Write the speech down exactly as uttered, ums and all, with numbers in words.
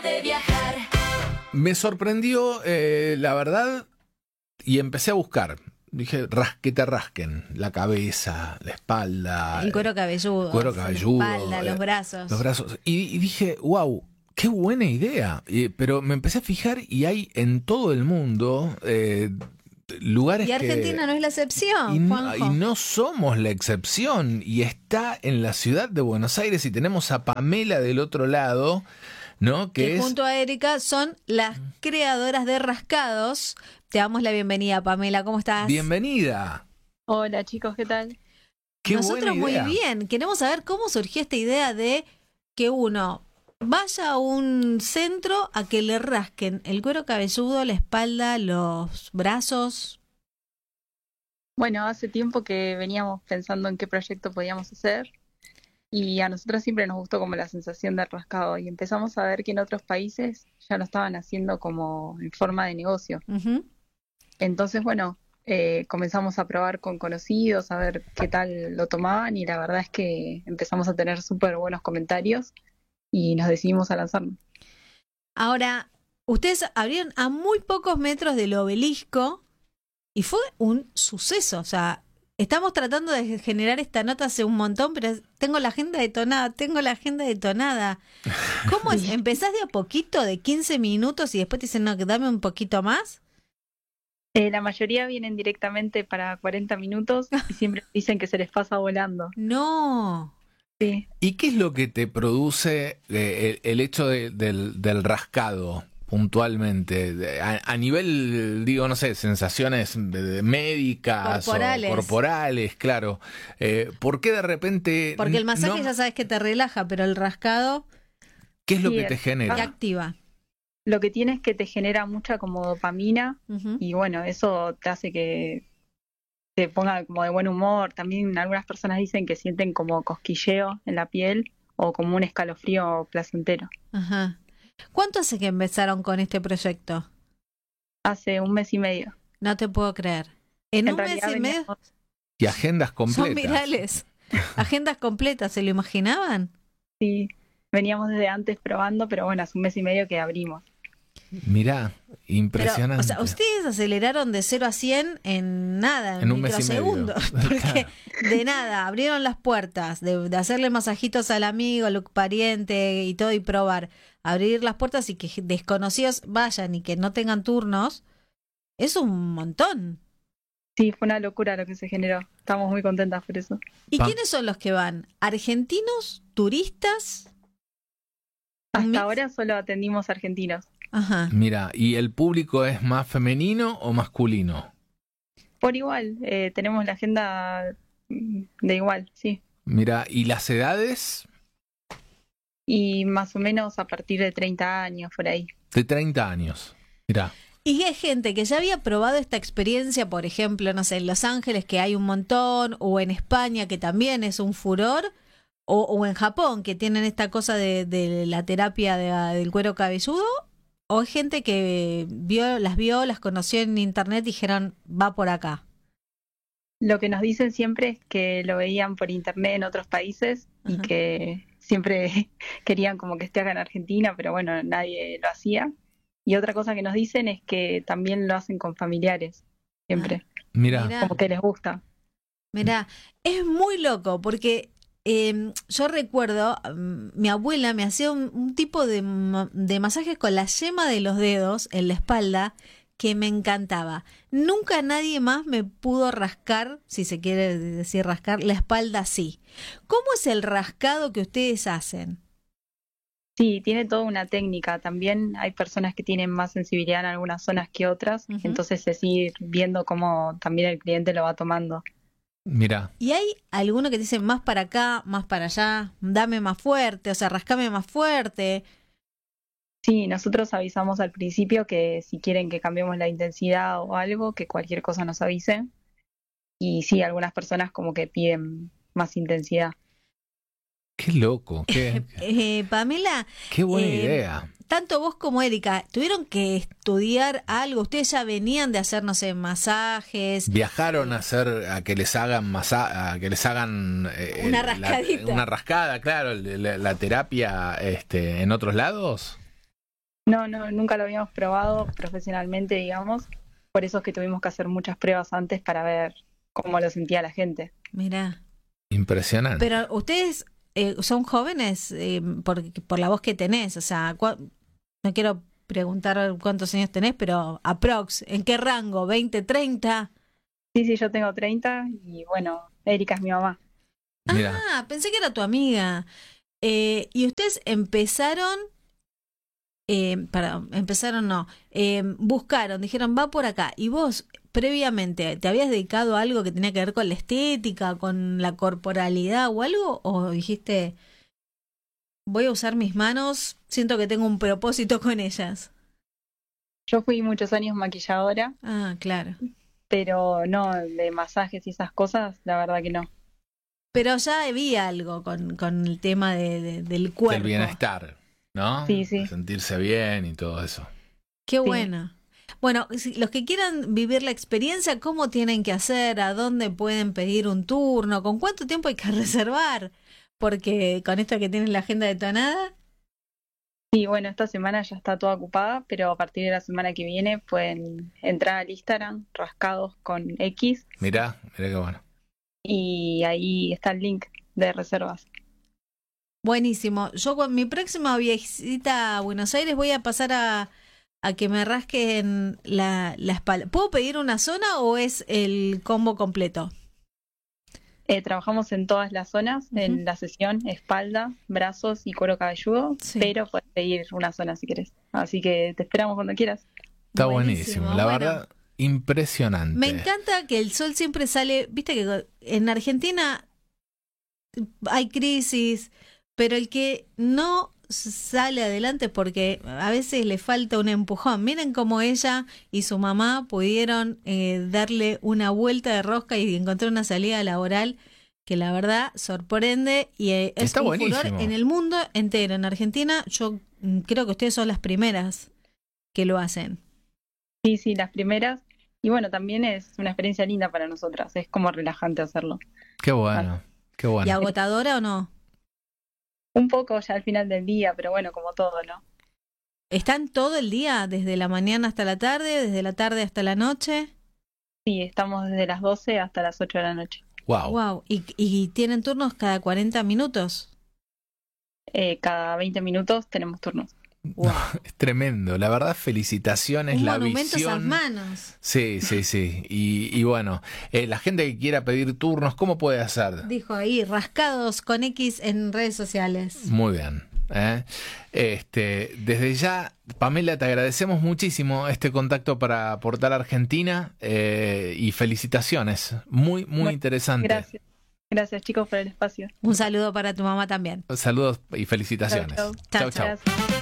de viajar. Me sorprendió, eh, la verdad, y empecé a buscar. Dije, ras, que te rasquen la cabeza, la espalda. El cuero cabelludo. Cuero cabelludo. La espalda, eh, los brazos. Los brazos. Y, y dije, wow, qué buena idea. Eh, pero me empecé a fijar y hay en todo el mundo eh, lugares Y Argentina que, no es la excepción, y, no, Juanjo. y no somos la excepción. Y está en la ciudad de Buenos Aires y tenemos a Pamela del otro lado, ¿no? Que, que es... junto a Erika son las creadoras de Rascados. Te damos la bienvenida, Pamela. ¿Cómo estás? Bienvenida. Hola chicos, ¿qué tal? Qué Nosotros buena idea. muy bien. Queremos saber cómo surgió esta idea de que uno vaya a un centro a que le rasquen el cuero cabelludo, la espalda, los brazos. Bueno, hace tiempo que veníamos pensando en qué proyecto podíamos hacer y a nosotros siempre nos gustó como la sensación del rascado y empezamos a ver que en otros países ya lo estaban haciendo como en forma de negocio. Uh-huh. Entonces, bueno, eh, comenzamos a probar con conocidos, a ver qué tal lo tomaban y la verdad es que empezamos a tener súper buenos comentarios y nos decidimos a lanzarnos. Ahora, ustedes abrieron a muy pocos metros del obelisco y fue un suceso. O sea, estamos tratando de generar esta nota hace un montón, pero tengo la agenda detonada, tengo la agenda detonada. ¿Cómo es? ¿Empezás de a poquito, de quince minutos y después te dicen, no, que dame un poquito más? Eh, la mayoría vienen directamente para cuarenta minutos y siempre dicen que se les pasa volando. No. Sí. ¿Y qué es lo que te produce eh, el, el hecho de, del, del rascado puntualmente? De, a, a nivel, digo, no sé, sensaciones de, de médicas Corporales. o corporales, claro. Eh, ¿Por qué de repente...? Porque el masaje no, ya sabes que te relaja, pero el rascado ¿qué es lo Sí, que te el- genera? te activa. Lo que tiene es que te genera mucha como dopamina Uh-huh. y bueno, eso te hace que te ponga como de buen humor. También algunas personas dicen que sienten como cosquilleo en la piel o como un escalofrío placentero. Ajá. ¿Cuánto hace que empezaron con este proyecto? Hace un mes y medio. No te puedo creer. En, En un mes realidad y medio veníamos- Y agendas completas. son virales. Agendas completas, ¿se lo imaginaban? sí, veníamos desde antes probando, pero bueno, hace un mes y medio que abrimos. Mirá, Pero, impresionante. o sea, ustedes aceleraron de cero a cien en nada, en, En un mes y medio. microsegundos. Porque de nada, abrieron las puertas, de, de hacerle masajitos al amigo, al pariente y todo y probar. Abrir las puertas y que desconocidos vayan y que no tengan turnos, es un montón. Sí, fue una locura lo que se generó. Estamos muy contentas por eso. ¿Y Pa- quiénes son los que van? ¿Argentinos? ¿Turistas? ¿Un mix? Hasta ahora solo atendimos argentinos. Ajá. Mira, ¿y el público es más femenino o masculino? Por igual, eh, tenemos la agenda mm, de igual, sí. Mira, ¿y las edades? Y más o menos a partir de treinta años, por ahí. De treinta años. Mira. Y hay gente que ya había probado esta experiencia, por ejemplo, no sé, en Los Ángeles, que hay un montón, o en España, que también es un furor, o, o en Japón, que tienen esta cosa de, de la terapia de- del cuero cabelludo, o hay gente que vio, las vio, las conoció en internet y dijeron, va por acá. Lo que nos dicen siempre es que lo veían por internet en otros países y Ajá. que siempre querían como que esté acá en Argentina, pero bueno, nadie lo hacía. Y otra cosa que nos dicen es que también lo hacen con familiares, siempre, Mira. Mirá. como que les gusta. Mirá, es muy loco porque eh, yo recuerdo, mm, mi abuela me hacía un, un tipo de, ma- de masajes con la yema de los dedos en la espalda que me encantaba. Nunca nadie más me pudo rascar, si se quiere decir rascar, la espalda así. ¿Cómo es el rascado que ustedes hacen? Sí, tiene toda una técnica. También hay personas que tienen más sensibilidad en algunas zonas que otras, Ujú. entonces es ir viendo cómo también el cliente lo va tomando. Mira. ¿Y hay alguno que te dice más para acá, más para allá, dame más fuerte, o sea, rascame más fuerte? Sí, nosotros avisamos al principio que si quieren que cambiemos la intensidad o algo, que cualquier cosa nos avisen. Y sí, algunas personas como que piden más intensidad. Qué loco, qué, Eh, Pamela, qué buena eh, idea. tanto vos como Erika, ¿tuvieron que estudiar algo? ¿Ustedes ya venían de hacer, no sé, masajes? Viajaron a hacer, a que les hagan masa, a que les hagan eh, Una la- rascadita. una rascada, claro, la, la terapia este, en otros lados. No, no, nunca lo habíamos probado profesionalmente, digamos. Por eso es que tuvimos que hacer muchas pruebas antes para ver cómo lo sentía la gente. Mirá. Impresionante. Pero ustedes eh, son jóvenes eh, por, por la voz que tenés, o sea, cua- no quiero preguntar cuántos años tenés, pero aprox, ¿en qué rango? ¿veinte, treinta? Sí, sí, yo tengo treinta y bueno, Erika es mi mamá. Mira, Ah, pensé que era tu amiga. Eh, y ustedes empezaron, eh, perdón, empezaron no, eh, buscaron, dijeron va por acá. ¿Y vos previamente te habías dedicado a algo que tenía que ver con la estética, con la corporalidad o algo? ¿O dijiste, voy a usar mis manos, siento que tengo un propósito con ellas? Yo fui muchos años maquilladora, Ah, claro. pero no de masajes y esas cosas, la verdad que no. Pero ya había algo con, con el tema de, de- del cuerpo. del bienestar, ¿no? Sí, sí. De sentirse bien y todo eso. Qué Sí. bueno. Bueno, si los que quieran vivir la experiencia, ¿cómo tienen que hacer? ¿A dónde pueden pedir un turno? ¿Con cuánto tiempo hay que reservar? Porque con esto que tienen la agenda detonada. Sí, bueno, esta semana ya está toda ocupada, pero a partir de la semana que viene pueden entrar al Instagram, rascados con X, Mirá, mirá qué bueno. y ahí está el link de reservas. Buenísimo. Yo con mi próxima visita a Buenos Aires voy a pasar a, a que me rasquen la, la espalda. ¿Puedo pedir una zona o es el combo completo? Eh, trabajamos en todas las zonas, Ujú. en la sesión, espalda, brazos y cuero cabelludo, Sí. pero puedes pedir una zona si querés. Así que te esperamos cuando quieras. Está buenísimo, la Bueno, verdad, impresionante. me encanta que el sol siempre sale, viste que en Argentina hay crisis, pero el que no sale adelante es porque a veces le falta un empujón. Miren cómo ella y su mamá pudieron eh, darle una vuelta de rosca y encontrar una salida laboral que la verdad sorprende y eh, es Está un buenísimo. furor en el mundo entero. En Argentina yo mm, creo que ustedes son las primeras que lo hacen. Sí, sí, las primeras. Y bueno, también es una experiencia linda para nosotras, es como relajante hacerlo. Qué bueno, qué ¿Y bueno. agotadora o no? Un poco ya al final del día, pero bueno, como todo, ¿no? ¿Están todo el día, desde la mañana hasta la tarde, desde la tarde hasta la noche? Sí, estamos desde las doce hasta las ocho de la noche. Wow. Wow. ¿Y, y tienen turnos cada cuarenta minutos? Eh, cada veinte minutos tenemos turnos. Wow. Es tremendo. La verdad, felicitaciones, Un la monumento a esas visión. manos. Sí, sí, sí. Y, y bueno, eh, la gente que quiera pedir turnos, ¿cómo puede hacer? Dijo ahí, rascados con X en redes sociales. Muy bien. ¿eh? Este, desde ya, Pamela, te agradecemos muchísimo este contacto para Portal Argentina eh, y felicitaciones. Muy, muy Bueno, interesante. Gracias. Gracias, chicos, por el espacio. Un saludo para tu mamá también. Saludos y felicitaciones. Chau, chau. Chau, chau. Gracias.